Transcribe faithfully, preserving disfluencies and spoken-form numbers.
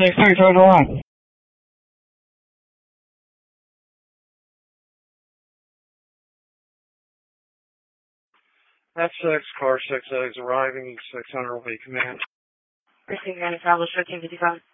six three, charge the line. F six, car six X, arriving, six hundred will be command. Receiving on establish thirteen fifty-five.